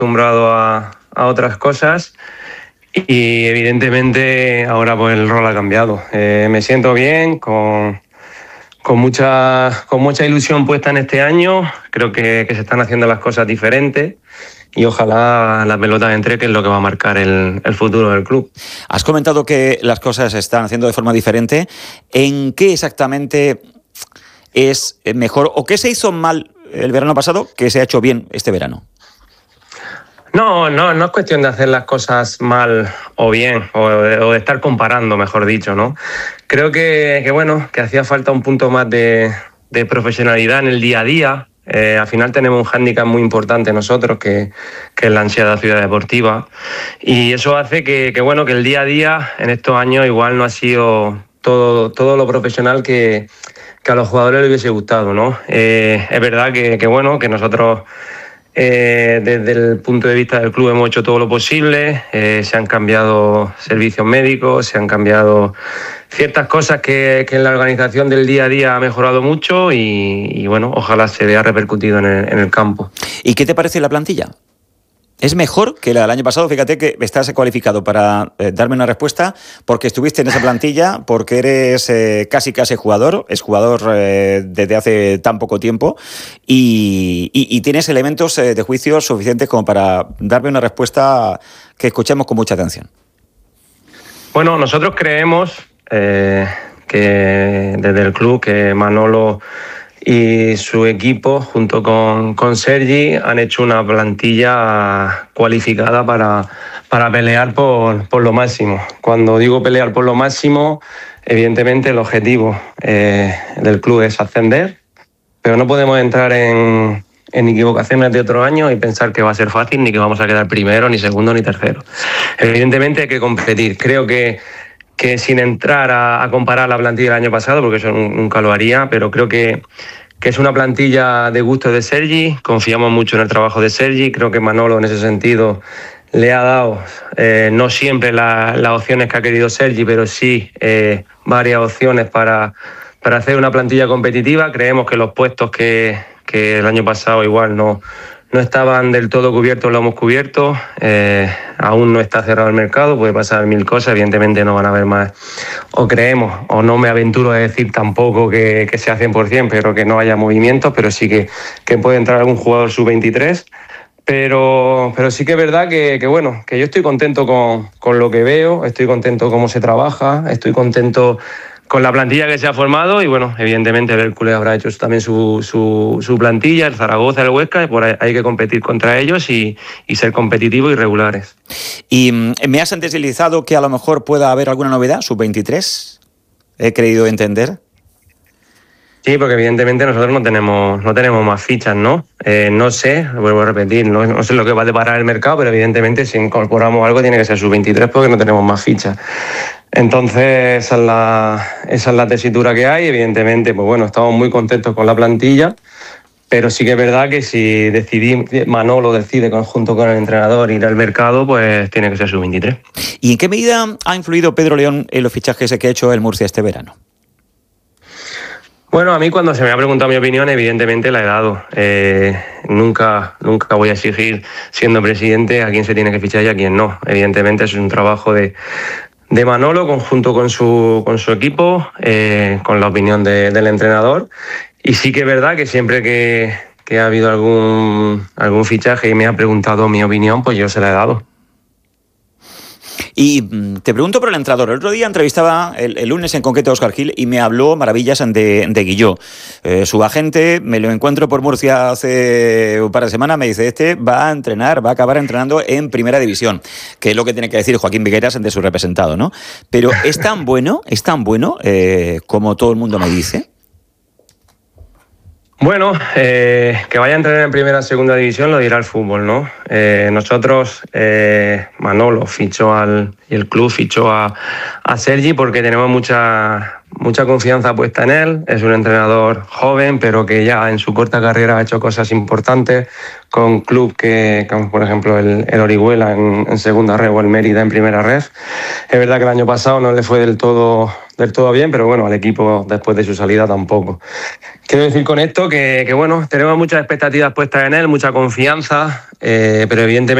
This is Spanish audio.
acostumbrado a otras cosas y evidentemente ahora pues el rol ha cambiado. Me siento bien, con mucha ilusión puesta en este año. Creo que se están haciendo las cosas diferentes y ojalá la pelota entre, que es lo que va a marcar el futuro del club. Has comentado que las cosas se están haciendo de forma diferente. ¿En qué exactamente es mejor o qué se hizo mal el verano pasado que se ha hecho bien este verano? No es cuestión de hacer las cosas mal o bien, o de estar comparando, mejor dicho, ¿no? Creo que hacía falta un punto más de profesionalidad en el día a día. Al final tenemos un hándicap muy importante nosotros, que es la ansiedad ciudad deportiva, y eso hace que el día a día en estos años igual no ha sido todo lo profesional que a los jugadores les hubiese gustado, ¿no? Es verdad que nosotros desde el punto de vista del club hemos hecho todo lo posible. Se han cambiado servicios médicos, se han cambiado ciertas cosas que en la organización del día a día ha mejorado mucho y ojalá se vea repercutido en el campo. ¿Y qué te parece la plantilla? ¿Es mejor que la del año pasado? Fíjate que estás cualificado para darme una respuesta porque estuviste en esa plantilla, porque eres casi jugador, es jugador desde hace tan poco tiempo y tienes elementos de juicio suficientes como para darme una respuesta que escuchemos con mucha atención. Bueno, nosotros creemos que desde el club que Manolo y su equipo, junto con Sergi, han hecho una plantilla cualificada para pelear por lo máximo. Cuando digo pelear por lo máximo, evidentemente el objetivo del club es ascender, pero no podemos entrar en equivocaciones de otro año y pensar que va a ser fácil, ni que vamos a quedar primero, ni segundo, ni tercero. Evidentemente hay que competir. Creo que sin entrar a comparar la plantilla del año pasado, porque eso nunca lo haría, pero creo que es una plantilla de gusto de Sergi. Confiamos mucho en el trabajo de Sergi. Creo que Manolo en ese sentido le ha dado no siempre las opciones que ha querido Sergi, pero sí varias opciones para hacer una plantilla competitiva. Creemos que los puestos que el año pasado igual no estaban del todo cubiertos, lo hemos cubierto. Aún no está cerrado el mercado, puede pasar mil cosas, evidentemente no van a haber más, o creemos, o no me aventuro a decir tampoco que sea 100%, pero que no haya movimientos, pero sí que puede entrar algún jugador sub-23. Pero sí que es verdad que yo estoy contento con lo que veo, estoy contento cómo se trabaja, estoy contento con la plantilla que se ha formado y evidentemente el Hércules habrá hecho también su plantilla, el Zaragoza, el Huesca, y por ahí hay que competir contra ellos y ser competitivos y regulares. Y me has anticipado que a lo mejor pueda haber alguna novedad, sub-23, he creído entender. Sí, porque evidentemente nosotros no tenemos más fichas, ¿no? No sé, vuelvo a repetir, no sé lo que va a deparar el mercado, pero evidentemente si incorporamos algo tiene que ser sub-23 porque no tenemos más fichas. Entonces esa es la tesitura que hay. Evidentemente, estamos muy contentos con la plantilla, pero sí que es verdad que si Manolo decide conjunto con el entrenador ir al mercado, pues tiene que ser sub-23. ¿Y en qué medida ha influido Pedro León en los fichajes que ha hecho el Murcia este verano? Bueno, a mí cuando se me ha preguntado mi opinión, evidentemente la he dado. Nunca voy a exigir, siendo presidente, a quién se tiene que fichar y a quién no. Evidentemente es un trabajo de Manolo conjunto con su equipo, con la opinión del entrenador. Y sí que es verdad que siempre que ha habido algún fichaje y me ha preguntado mi opinión, pues yo se la he dado. Y te pregunto por el entrenador. El otro día entrevistaba, el lunes en concreto, a Óscar Gil y me habló maravillas de Guilló. Su agente, me lo encuentro por Murcia hace un par de semanas, me dice, va a entrenar, va a acabar entrenando en Primera División, que es lo que tiene que decir Joaquín Vigueras de su representado, ¿no? Pero ¿es tan bueno como todo el mundo me dice? Bueno, que vaya a entrenar en Primera o Segunda División lo dirá el fútbol, ¿no? Nosotros, Manolo fichó y el club fichó a Sergi porque tenemos mucha mucha confianza puesta en él. Es un entrenador joven, pero que ya en su corta carrera ha hecho cosas importantes con clubes como por ejemplo el Orihuela en segunda red o el Mérida en primera red. Es verdad que el año pasado no le fue del todo bien, pero bueno, al equipo después de su salida tampoco. Quiero decir con esto que bueno, tenemos muchas expectativas puestas en él, mucha confianza, pero evidentemente